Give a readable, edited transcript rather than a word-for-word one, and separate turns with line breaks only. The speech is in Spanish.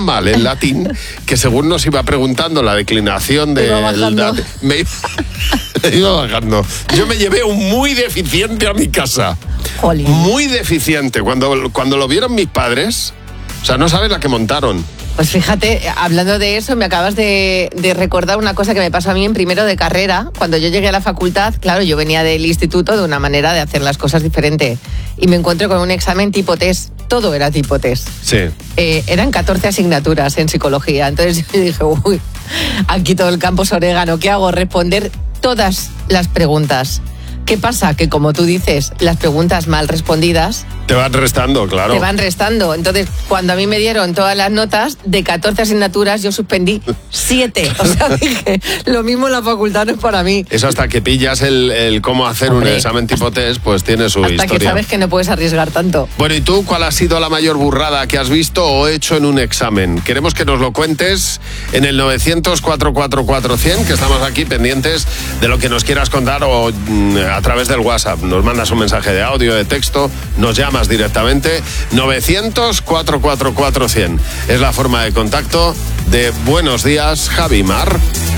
mal en latín que según nos iba preguntando la declinación del latín, me iba bajando. Yo me llevé un muy deficiente a mi casa.
Jolín.
Muy deficiente. Cuando lo vieron mis padres, o sea, no sabes la que montaron.
Pues fíjate, hablando de eso, me acabas de recordar una cosa que me pasó a mí en primero de carrera. Cuando yo llegué a la facultad, claro, yo venía del instituto de una manera de hacer las cosas diferente. Y me encuentro con un examen tipo test. Todo era tipo test.
Sí.
Eran 14 asignaturas en psicología. Entonces yo dije, uy, aquí todo el campo es orégano. ¿Qué hago? Responder todas las preguntas. ¿Qué pasa? Que como tú dices, las preguntas mal respondidas...
Te van restando, claro.
Te van restando. Entonces, cuando a mí me dieron todas las notas, de 14 asignaturas, yo suspendí 7. O sea, dije, lo mismo en la facultad no es para mí.
Eso hasta que pillas el cómo hacer un examen tipo test, pues tiene su historia.
Hasta que sabes que no puedes arriesgar tanto.
Bueno, ¿y tú cuál ha sido la mayor burrada que has visto o hecho en un examen? Queremos que nos lo cuentes en el 900-444-100, que estamos aquí pendientes de lo que nos quieras contar o a través del WhatsApp. Nos mandas un mensaje de audio, de texto, nos llamas directamente. 900-444-100 es la forma de contacto de Buenos Días, Javi Mar.